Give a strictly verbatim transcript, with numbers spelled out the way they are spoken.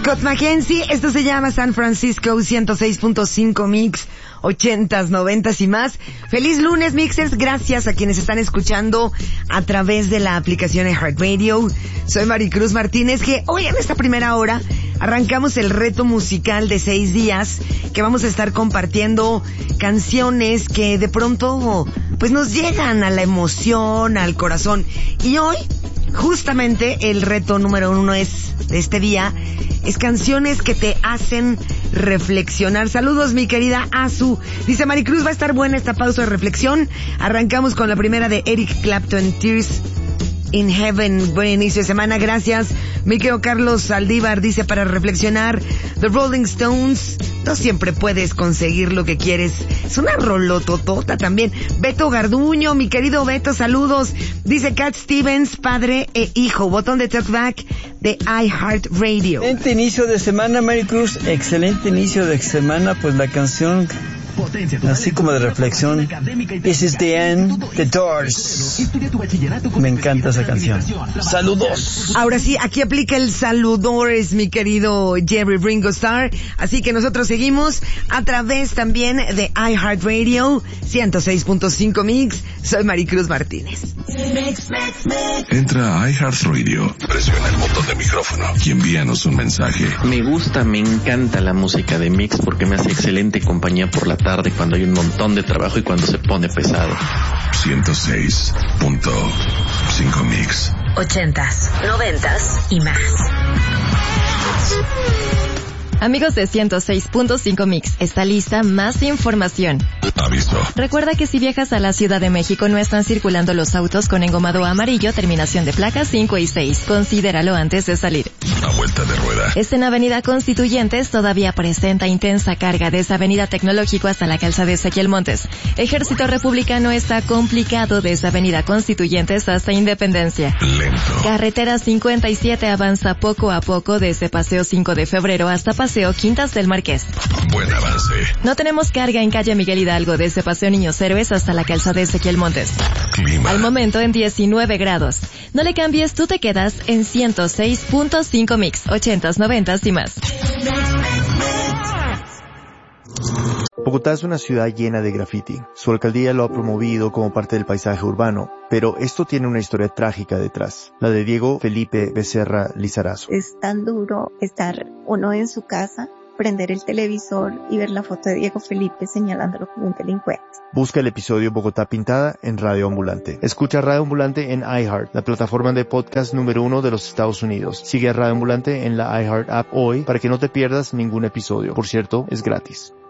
Scott McKenzie, esto se llama San Francisco, ciento seis punto cinco Mix, ochentas, noventas y más. Feliz lunes, Mixers, gracias a quienes están escuchando a través de la aplicación iHeartRadio. Soy Maricruz Martínez, que hoy en esta primera hora arrancamos el reto musical de seis días, que vamos a estar compartiendo canciones que de pronto pues nos llegan a la emoción, al corazón. Y hoy, justamente, el reto número uno es de este día, es canciones que te hacen reflexionar. Saludos, mi querida Azu. Dice Maricruz, va a estar buena esta pausa de reflexión. Arrancamos con la primera de Eric Clapton, Tears in Heaven. Buen inicio de semana, gracias. Mi querido Carlos Saldívar dice, para reflexionar, The Rolling Stones, no siempre puedes conseguir lo que quieres. Es una rolototota también. Beto Garduño, mi querido Beto, saludos. Dice Cat Stevens, padre e hijo. Botón de talkback de iHeartRadio. Excelente inicio de semana, Maricruz. Excelente inicio de semana, pues la canción, así como de reflexión, This is the End, The Doors. Me encanta esa canción. Saludos. Ahora sí, aquí aplica el saludores, mi querido Jerry Ringo Starr. Así que nosotros seguimos a través también de iHeartRadio, ciento seis punto cinco Mix. Soy Maricruz Martínez. Entra a iHeartRadio, presiona el botón de micrófono y envíanos un mensaje. Me gusta, me encanta la música de Mix porque me hace excelente compañía por la tarde cuando hay un montón de trabajo y cuando se pone pesado. ciento seis punto cinco Mix. Ochentas, noventas y más. Amigos de ciento seis punto cinco Mix, está lista más información. Aviso. Recuerda que si viajas a la Ciudad de México no están circulando los autos con engomado amarillo, terminación de placas cinco y seis. Considéralo antes de salir. A vuelta de rueda. Esta en Avenida Constituyentes todavía presenta intensa carga desde Avenida Tecnológico hasta la calzada de Ezequiel Montes. Ejército Republicano está complicado desde Avenida Constituyentes hasta Independencia. Lento. Carretera cincuenta y siete avanza poco a poco desde Paseo cinco de Febrero hasta Paseo Quintas del Marqués. Buen avance. No tenemos carga en calle Miguel Hidalgo desde Paseo Niños Héroes hasta la calzada de Ezequiel Montes. Clima. Al momento en diecinueve grados. No le cambies, tú te quedas en ciento seis punto cinco Mix, ochentas, noventas y más. Bogotá es una ciudad llena de graffiti. Su alcaldía lo ha promovido como parte del paisaje urbano, pero esto tiene una historia trágica detrás, la de Diego Felipe Becerra Lizarazo. Es tan duro estar uno en su casa, prender el televisor y ver la foto de Diego Felipe señalándolo como un delincuente. Busca el episodio Bogotá Pintada en Radio Ambulante. Escucha Radio Ambulante en iHeart, la plataforma de podcast número uno de los Estados Unidos. Sigue a Radio Ambulante en la iHeart app hoy para que no te pierdas ningún episodio. Por cierto, es gratis.